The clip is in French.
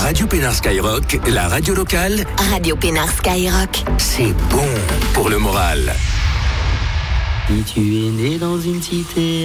Radio Pénard Skyrock, la radio locale. Radio Pénard Skyrock. C'est bon pour le moral. Si tu es né dans une cité